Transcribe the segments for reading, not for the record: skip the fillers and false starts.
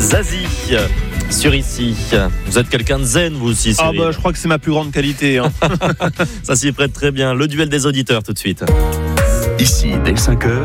Zazie sur Ici. Vous êtes quelqu'un de zen, vous aussi, Cyril. Je crois que c'est ma plus grande qualité. Hein. Ça s'y prête très bien. Le duel des auditeurs, tout de suite. Ici, dès 5h,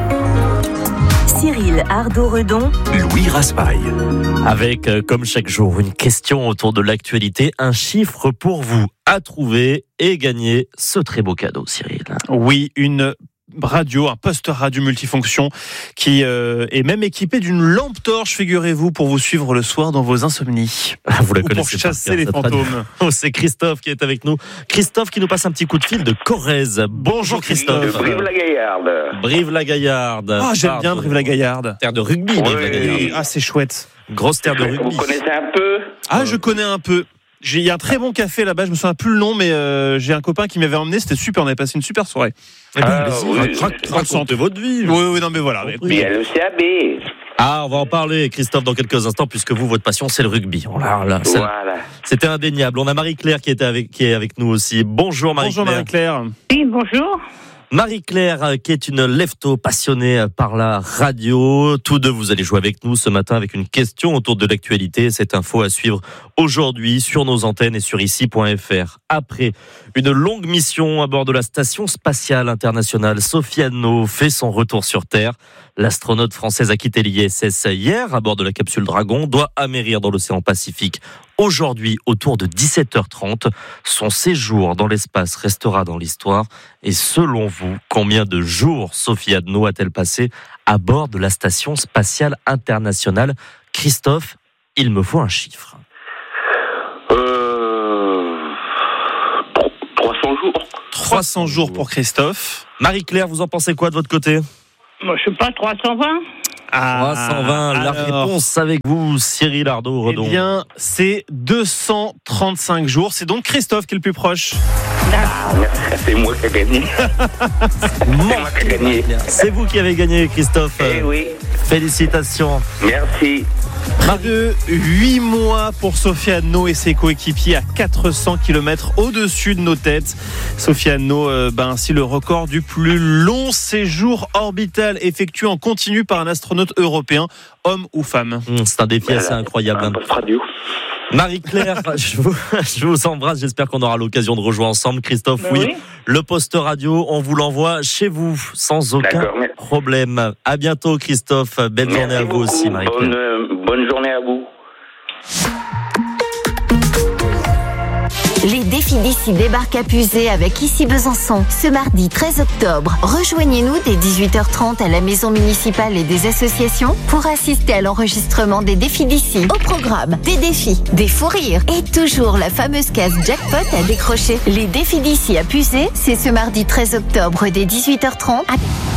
Cyril Ardo-Redon, Louis Raspail. Avec, comme chaque jour, une question autour de l'actualité, un chiffre pour vous à trouver et gagner ce très beau cadeau, Cyril. Oui, une radio, un poste radio multifonction qui est même équipé d'une lampe torche, figurez-vous, pour vous suivre le soir dans vos insomnies. Vous la Ou connaissez pour chasser les par cœur, cette fantômes. radio. Oh, c'est Christophe qui est avec nous. Christophe qui nous passe un petit coup de fil de Corrèze. Bonjour Christophe. Brive-la-Gaillarde. Brive-la-Gaillarde. Ah, j'aime bien Brive-la-Gaillarde. Terre de rugby, Brive-la-Gaillarde. Ah, c'est chouette. Grosse terre de rugby. Vous connaissez un peu? Ah, je connais un peu. Il y a un très bon café là-bas, je me souviens plus le nom, mais j'ai un copain qui m'avait emmené, c'était super, on avait passé une super soirée. Eh ben, Ah, allez-y, oui. racontez votre vie. Oui, non mais voilà. Il y a le CAB. Ah, on va en parler, Christophe, dans quelques instants, puisque vous, votre passion, c'est le rugby. Oh là, Voilà. c'était indéniable. On a Marie-Claire qui est avec nous aussi. Bonjour Marie-Claire. Bonjour Marie-Claire. Oui, bonjour. Marie-Claire, qui est une lefto passionnée par la radio. Tous deux, vous allez jouer avec nous ce matin avec une question autour de l'actualité. Cette info à suivre aujourd'hui sur nos antennes et sur ici.fr. Après une longue mission à bord de la Station spatiale internationale, Sofiane No fait son retour sur Terre. L'astronaute française a quitté l'ISS hier à bord de la capsule Dragon, doit amérir dans l'océan Pacifique aujourd'hui autour de 17h30. Son séjour dans l'espace restera dans l'histoire. Et selon vous, combien de jours Sophie Adno a-t-elle passé à bord de la Station spatiale internationale? Christophe, il me faut un chiffre. 300 jours. 300 jours pour Christophe. Marie-Claire, vous en pensez quoi de votre côté? Moi, je sais pas, 320. 320, la réponse avec vous, Cyril Ardo-Redon. Eh bien, c'est 235 jours. C'est donc Christophe qui est le plus proche. C'est moi qui ai gagné. C'est moi qui ai gagné. C'est vous qui avez gagné, Christophe. Eh oui. Félicitations. Merci. Près de 8 mois pour Sofiane No et ses coéquipiers à 400 km au-dessus de nos têtes. Sofiane No ainsi le record du plus long séjour orbital effectué en continu par un astronaute européen, homme ou femme. C'est un défi assez incroyable. Un poste radio. Marie-Claire, je vous embrasse. J'espère qu'on aura l'occasion de rejouer ensemble. Christophe, oui. Le poste radio, on vous l'envoie chez vous sans aucun problème. À bientôt, Christophe. Belle journée à vous aussi, Marie-Claire. Bonne journée à vous. les défis d'ici débarquent à Puisé avec Ici Besançon. Ce mardi 13 octobre, rejoignez-nous dès 18h30 à la maison municipale et des associations pour assister à l'enregistrement des défis d'ici. Au programme, des défis, des fous rires et toujours la fameuse case jackpot à décrocher. Les défis d'ici à Puisé, c'est ce mardi 13 octobre dès 18h30 à...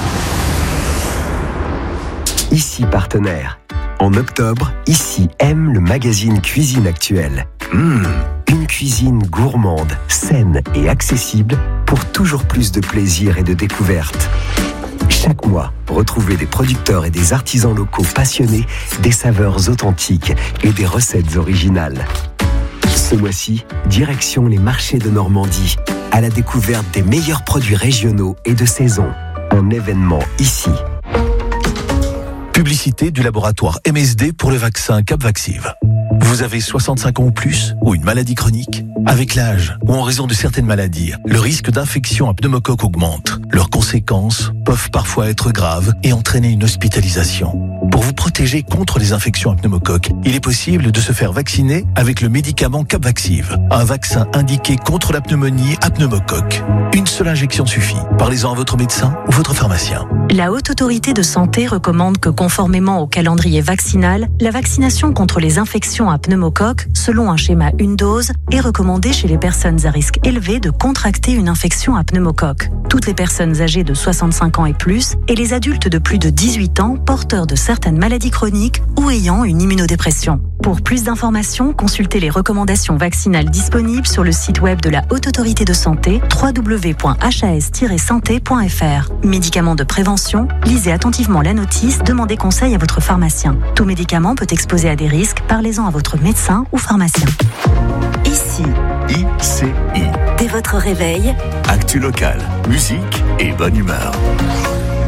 Ici partenaire. En octobre, Ici aime le magazine Cuisine Actuelle. Une cuisine gourmande, saine et accessible pour toujours plus de plaisir et de découverte. Chaque mois, retrouvez des producteurs et des artisans locaux passionnés, des saveurs authentiques et des recettes originales. Ce mois-ci, direction les marchés de Normandie, à la découverte des meilleurs produits régionaux et de saison. Un événement ici. Publicité du laboratoire MSD pour le vaccin Capvaxive. Vous avez 65 ans ou plus ou une maladie chronique? Avec l'âge ou en raison de certaines maladies, le risque d'infection à pneumocoque augmente. Leurs conséquences peuvent parfois être graves et entraîner une hospitalisation. Pour vous protéger contre les infections à pneumocoque, il est possible de se faire vacciner avec le médicament Capvaxive, un vaccin indiqué contre la pneumonie à pneumocoque. Une seule injection suffit. Parlez-en à votre médecin ou votre pharmacien. La Haute Autorité de Santé recommande que, conformément au calendrier vaccinal, la vaccination contre les infections à pneumocoque, selon un schéma une dose, est recommandée chez les personnes à risque élevé de contracter une infection à pneumocoque. Toutes les personnes âgées de 65 ans et plus et les adultes de plus de 18 ans porteurs de certaines maladies chroniques ou ayant une immunodépression. Pour plus d'informations, consultez les recommandations vaccinales disponibles sur le site web de la Haute Autorité de Santé, www.has-santé.fr. Médicaments de prévention, lisez attentivement la notice, demandez conseil à votre pharmacien. Tout médicament peut exposer à des risques, parlez-en à votre médecin ou pharmacien. Ici, ICI. dès votre réveil, Actu locale, musique et bonne humeur.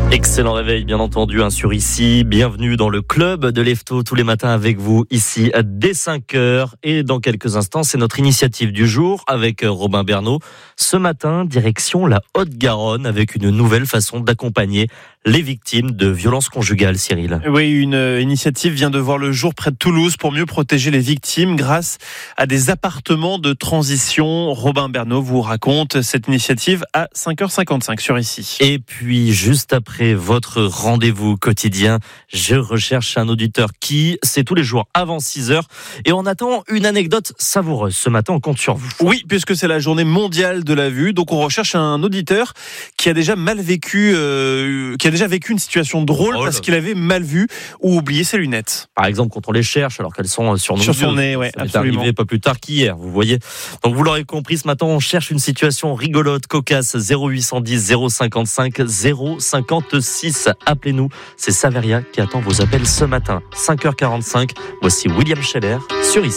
Excellent réveil, bien entendu, sur ici. Bienvenue dans le club de Lefto, tous les matins avec vous, ici, dès 5h. Et dans quelques instants, c'est notre initiative du jour avec Robin Bernot. Ce matin, direction la Haute-Garonne avec une nouvelle façon d'accompagner les victimes de violences conjugales, Cyril. Oui, une initiative vient de voir le jour près de Toulouse pour mieux protéger les victimes grâce à des appartements de transition. Robin Bernot vous raconte cette initiative à 5h55 sur ici. Et puis, juste après votre rendez-vous quotidien, je recherche un auditeur qui, c'est tous les jours avant 6h. Et on attend une anecdote savoureuse. Ce matin, on compte sur vous. Oui, puisque c'est la journée mondiale de la vue. Donc, on recherche un auditeur qui a déjà vécu une situation drôle parce qu'il avait mal vu ou oublié ses lunettes. Par exemple, quand on les cherche alors qu'elles sont sur nos sur yeux. Son nez, ouais, absolument. C'est arrivé pas plus tard qu'hier, vous voyez. Donc vous l'aurez compris, ce matin, on cherche une situation rigolote, cocasse. 0810 055 056. Appelez-nous. C'est Saveria qui attend vos appels ce matin. 5h45. Voici William Scheller sur ici.